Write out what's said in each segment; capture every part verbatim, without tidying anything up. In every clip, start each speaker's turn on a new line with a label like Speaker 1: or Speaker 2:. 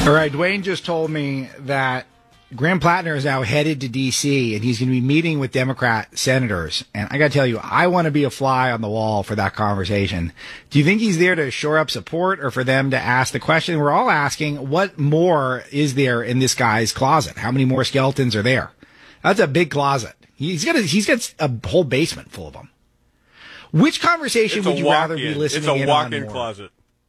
Speaker 1: All right, Dwayne just told me that Graham Plattner is now headed to D C and he's going to be meeting with Democrat senators. And I got to tell you, I want to be a fly on the wall for that conversation. Do you think he's there to shore up support or for them to ask the question we're all asking, what more is there in this guy's closet? How many more skeletons are there? That's a big closet. He's got a, he's got a whole basement full of them. Which conversation
Speaker 2: it's
Speaker 1: would you rather be listening
Speaker 2: to? It's a walk-in
Speaker 1: more?
Speaker 2: closet.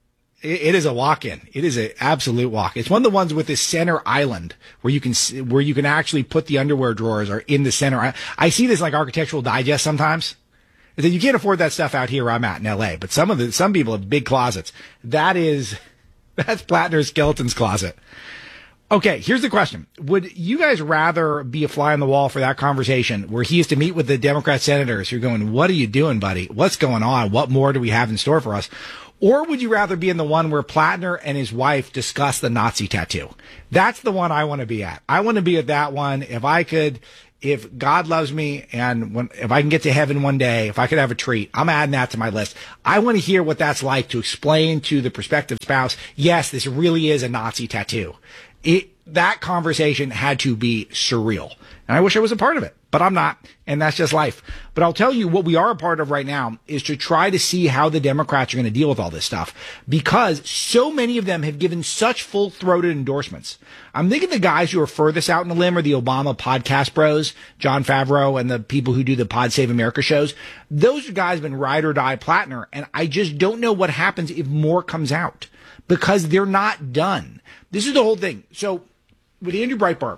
Speaker 1: It is a walk-in. It is an absolute walk. It's one of the ones with this center island where you can where you can actually put the underwear drawers are in the center. I, I see this like Architectural Digest sometimes. You can't afford that stuff out here where I'm at in L A, but some of the some people have big closets. That is that's Plattner's skeleton's closet. Okay, here's the question. Would you guys rather be a fly on the wall for that conversation where he is to meet with the Democrat senators who are going, what are you doing, buddy? What's going on? What more do we have in store for us? Or would you rather be in the one where Plattner and his wife discuss the Nazi tattoo? That's the one I want to be at. I want to be at that one. If I could, if God loves me and when, if I can get to heaven one day, if I could have a treat, I'm adding that to my list. I want to hear what that's like to explain to the prospective spouse, yes, this really is a Nazi tattoo. It, that conversation had to be surreal. And I wish I was a part of it, but I'm not. And that's just life. But I'll tell you what we are a part of right now is to try to see how the Democrats are going to deal with all this stuff because so many of them have given such full-throated endorsements. I'm thinking the guys who are furthest out in the limb are the Obama podcast bros, John Favreau and the people who do the Pod Save America shows. Those guys have been ride or die Plattner. And I just don't know what happens if more comes out because they're not done. This is the whole thing. So with Andrew Breitbart,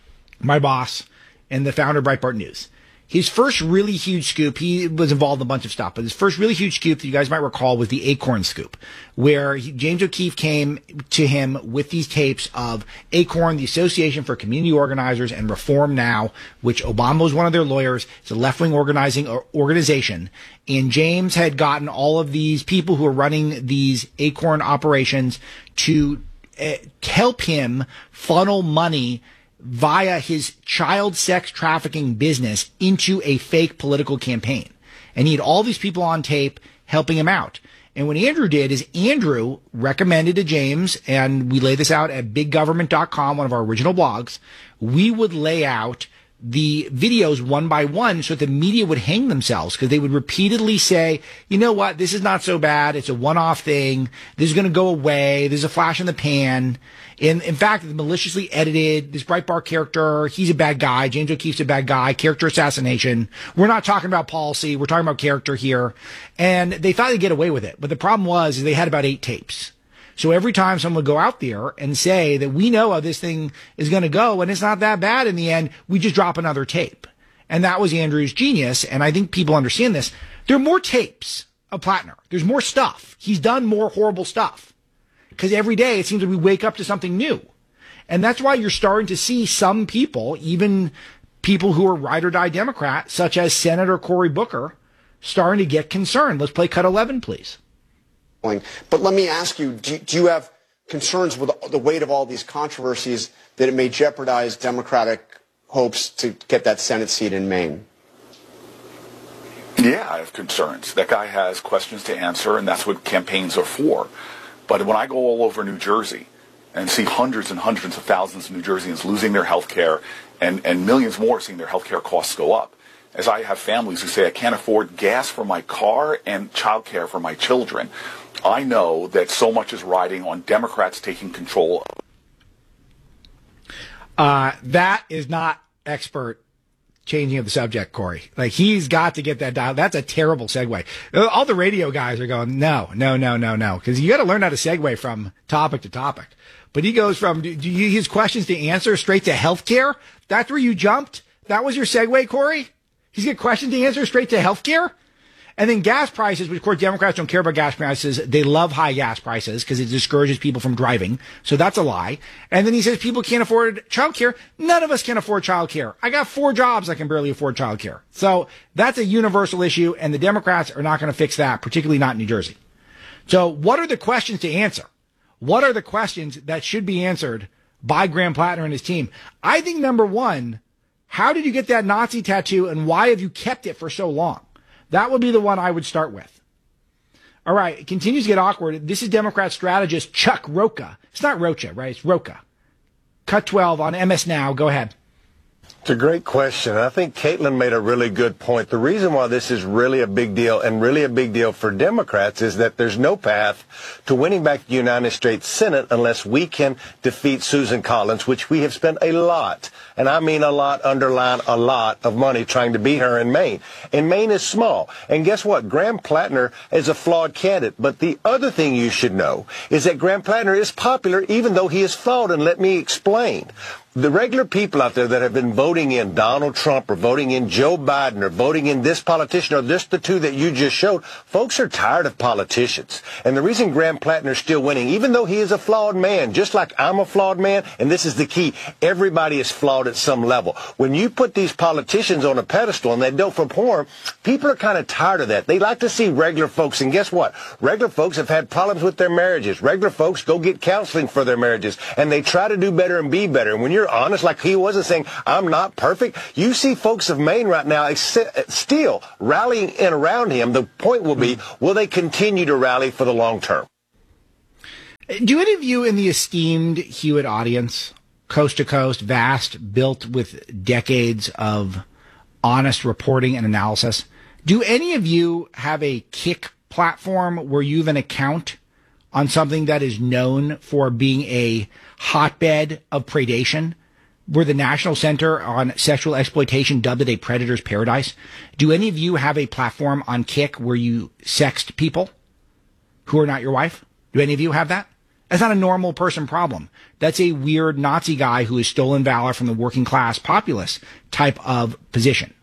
Speaker 1: my boss and the founder of Breitbart News, his first really huge scoop, he was involved in a bunch of stuff, but his first really huge scoop that you guys might recall was the Acorn scoop, where he, James O'Keefe came to him with these tapes of Acorn, the Association for Community Organizers and Reform Now, which Obama was one of their lawyers. It's a left-wing organizing organization. And James had gotten all of these people who are running these Acorn operations to uh, help him funnel money via his child sex trafficking business into a fake political campaign. And he had all these people on tape helping him out. And what Andrew did is Andrew recommended to James, and we lay this out at big government dot com, one of our original blogs, we would lay out the videos one by one so that the media would hang themselves because they would repeatedly say, you know what, this is not so bad. It's a one-off thing. This is going to go away. There's a flash in the pan. In, in fact, it's maliciously edited. This Breitbart character, he's a bad guy. James O'Keefe's a bad guy. Character assassination. We're not talking about policy. We're talking about character here. And they thought they'd get away with it. But the problem was is they had about eight tapes. So every time someone would go out there and say that we know how this thing is going to go and it's not that bad in the end, we just drop another tape. And that was Andrew's genius. And I think people understand this. There are more tapes of Plattner. There's more stuff. He's done more horrible stuff. Because every day it seems like we wake up to something new. And that's why you're starting to see some people, even people who are ride or die Democrat, such as Senator Cory Booker, starting to get concerned. Let's play cut eleven, please.
Speaker 3: But let me ask you, do, do you have concerns with the weight of all these controversies that it may jeopardize Democratic hopes to get that Senate seat in Maine?
Speaker 4: Yeah, I have concerns. That guy has questions to answer, and that's what campaigns are for. But when I go all over New Jersey and see hundreds and hundreds of thousands of New Jerseyans losing their health care and, and millions more seeing their health care costs go up, as I have families who say I can't afford gas for my car and child care for my children, I know that so much is riding on Democrats taking control.
Speaker 1: Uh, that is not expert changing of the subject, Corey. Like, he's got to get that dial. That's a terrible segue. All the radio guys are going, no, no, no, no, no. Because you got to learn how to segue from topic to topic. But he goes from, do you use questions to answer straight to healthcare? That's where you jumped? That was your segue, Corey? He's got questions to answer straight to healthcare? And then gas prices, which of course Democrats don't care about gas prices. They love high gas prices because it discourages people from driving. So that's a lie. And then he says people can't afford childcare. None of us can afford childcare. I got four jobs. I can barely afford childcare. So that's a universal issue. And the Democrats are not going to fix that, particularly not in New Jersey. So what are the questions to answer? What are the questions that should be answered by Graham Plattner and his team? I think number one, how did you get that Nazi tattoo and why have you kept it for so long? That would be the one I would start with. All right, it continues to get awkward. This is Democrat strategist Chuck Rocha. It's not Rocha, right? It's Rocha. Cut twelve on M S Now. Go ahead.
Speaker 2: It's a great question. I think Caitlin made a really good point. The reason why this is really a big deal and really a big deal for Democrats is that there's no path to winning back the United States Senate unless we can defeat Susan Collins, which we have spent a lot, and I mean a lot, underline a lot of money trying to beat her in Maine. And Maine is small. And guess what? Graham Plattner is a flawed candidate. But the other thing you should know is that Graham Plattner is popular even though he is flawed. And let me explain. The regular people out there that have been voting in Donald Trump or voting in Joe Biden or voting in this politician or this the two that you just showed, folks are tired of politicians. And the reason Graham Plattner is still winning, even though he is a flawed man, just like I'm a flawed man, and this is the key, everybody is flawed at some level. When you put these politicians on a pedestal and they don't perform, people are kind of tired of that. They like to see regular folks. And guess what? Regular folks have had problems with their marriages. Regular folks go get counseling for their marriages, and they try to do better and be better. And when you're honest, like he wasn't saying, I'm not perfect. You see folks of Maine right now still rallying in around him. The point will be, will they continue to rally for the long term?
Speaker 1: Do any of you in the esteemed Hewitt audience, coast to coast, vast, built with decades of honest reporting and analysis, do any of you have a Kick platform where you have an account on something that is known for being a hotbed of predation? We're the National Center on Sexual Exploitation, dubbed it a predator's paradise. Do any of you have a platform on Kick where you sext people who are not your wife? Do any of you have that? That's not a normal person problem. That's a weird Nazi guy who has stolen valor from the working class populace type of position.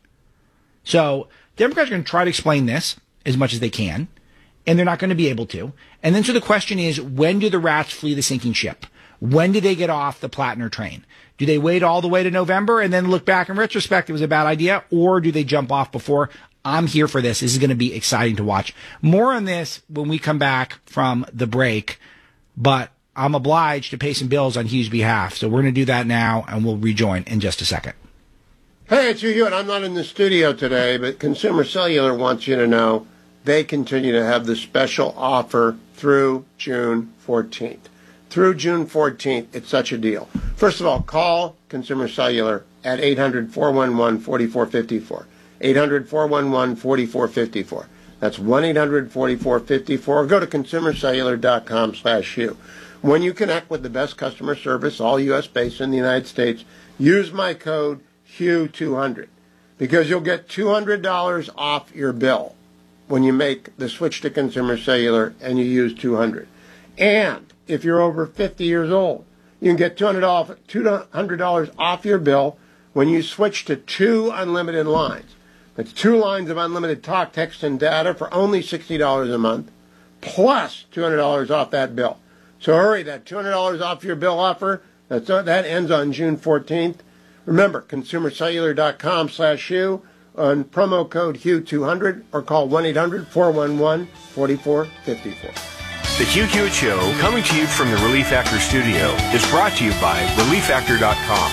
Speaker 1: So Democrats are going to try to explain this as much as they can, and they're not going to be able to. And then so the question is, when do the rats flee the sinking ship? When do they get off the Plattner train? Do they wait all the way to November and then look back in retrospect, it was a bad idea? Or do they jump off before? I'm here for this. This is going to be exciting to watch. More on this when we come back from the break, but I'm obliged to pay some bills on Hugh's behalf. So we're going to do that now, and we'll rejoin in just a second.
Speaker 5: Hey, it's Hugh Hewitt. I'm not in the studio today, but Consumer Cellular wants you to know they continue to have the special offer through June fourteenth. Through June fourteenth, it's such a deal. First of all, call Consumer Cellular at eight hundred, four one one, four four five four. eight hundred, four one one, four four five four. That's one eight hundred, four four five four. Or go to consumer cellular dot com slash Hugh. When you connect with the best customer service, all U S based in the United States, use my code Hugh two hundred because you'll get two hundred dollars off your bill when you make the switch to Consumer Cellular and you use two hundred. And if you're over fifty years old, you can get two hundred dollars off your bill when you switch to two unlimited lines. That's two lines of unlimited talk, text, and data for only sixty dollars a month, plus two hundred dollars off that bill. So hurry, that two hundred dollars off your bill offer, that's, that ends on June fourteenth. Remember, consumer cellular dot com slash Hugh on promo code Hugh two hundred or call one eight hundred, four one one, four four five four.
Speaker 6: The Hugh Hewitt Show, coming to you from the Relief Factor studio, is brought to you by relief factor dot com.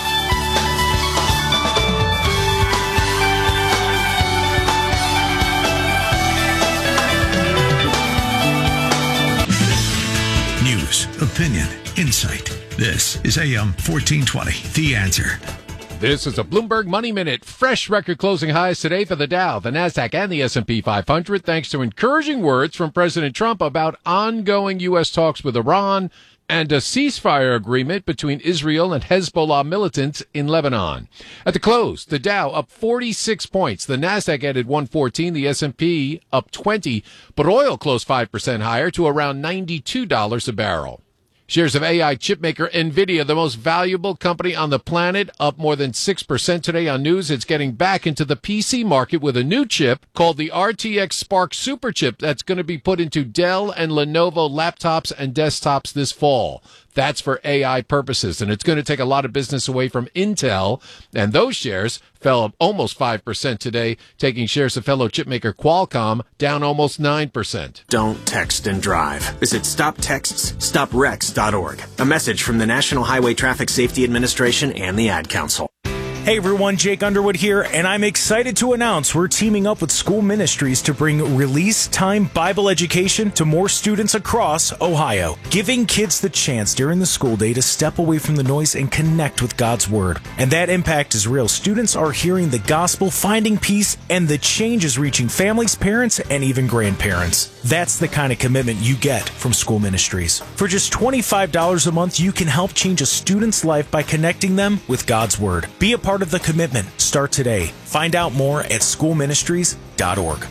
Speaker 7: News, opinion, insight. This is A M fourteen twenty, The Answer.
Speaker 8: This is a Bloomberg Money Minute. Fresh record closing highs today for the Dow, the Nasdaq, and the S and P five hundred, thanks to encouraging words from President Trump about ongoing U S talks with Iran and a ceasefire agreement between Israel and Hezbollah militants in Lebanon. At the close, the Dow up forty-six points. The Nasdaq added one fourteen, the S and P up twenty, but oil closed five percent higher to around ninety-two dollars a barrel. Shares of A I chipmaker NVIDIA, the most valuable company on the planet, up more than six percent today on news. It's getting back into the P C market with a new chip called the R T X Spark Super Chip that's going to be put into Dell and Lenovo laptops and desktops this fall. That's for A I purposes, and it's going to take a lot of business away from Intel, and those shares fell almost five percent today, taking shares of fellow chipmaker Qualcomm down almost nine percent.
Speaker 6: Don't text and drive. Visit stop texts stop wrecks dot org. A message from the National Highway Traffic Safety Administration and the Ad Council.
Speaker 9: Hey everyone, Jake Underwood here, and I'm excited to announce we're teaming up with School Ministries to bring Release Time Bible education to more students across Ohio, giving kids the chance during the school day to step away from the noise and connect with God's Word. And that impact is real. Students are hearing the gospel, finding peace, and the change is reaching families, parents, and even grandparents. That's the kind of commitment you get from School Ministries. For just twenty-five dollars a month, you can help change a student's life by connecting them with God's Word. Be a part of the commitment. Start today. Find out more at school ministries dot org.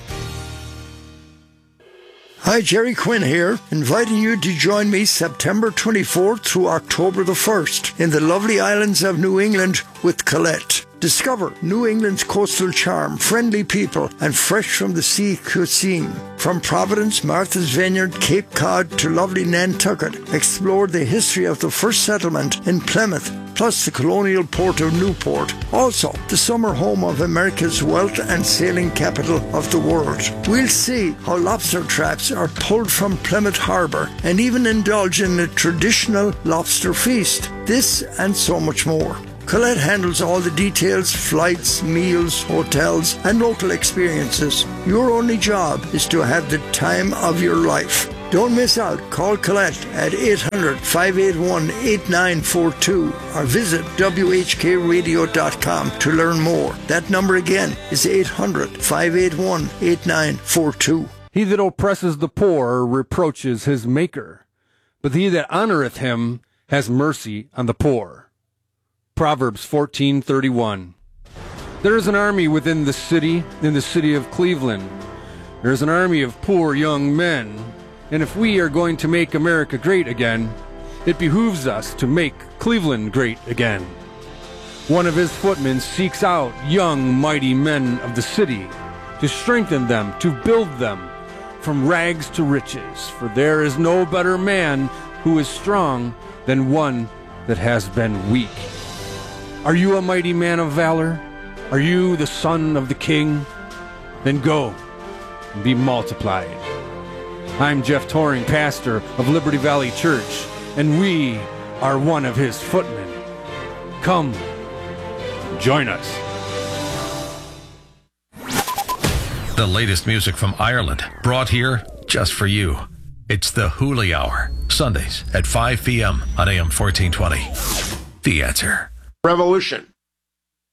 Speaker 10: Hi, Jerry Quinn here, inviting you to join me September twenty-fourth through October the first in the lovely islands of New England with Colette. Discover New England's coastal charm, friendly people, and fresh from the sea cuisine. From Providence, Martha's Vineyard, Cape Cod to lovely Nantucket, explore the history of the first settlement in Plymouth, plus the colonial port of Newport. Also, the summer home of America's wealth and sailing capital of the world. We'll see how lobster traps are pulled from Plymouth Harbor and even indulge in a traditional lobster feast. This and so much more. Colette handles all the details, flights, meals, hotels, and local experiences. Your only job is to have the time of your life. Don't miss out. Call Colette at eight hundred, five eight one, eight nine four two or visit W H K radio dot com to learn more. That number again is eight hundred, five eight one, eight nine four two.
Speaker 11: He that oppresses the poor reproaches his maker, but he that honoreth him has mercy on the poor. Proverbs fourteen thirty-one. There is an army within the city, in the city of Cleveland. There is an army of poor young men, and if we are going to make America great again, it behooves us to make Cleveland great again. One of his footmen seeks out young, mighty men of the city to strengthen them, to build them from rags to riches, for there is no better man who is strong than one that has been weak. Are you a mighty man of valor? Are you the son of the king? Then go and be multiplied. I'm Jeff Toring, pastor of Liberty Valley Church, and we are one of his footmen. Come, join us.
Speaker 7: The latest music from Ireland, brought here just for you. It's the Hooli Hour, Sundays at five p.m. on A M fourteen twenty. The Answer.
Speaker 5: Revolution.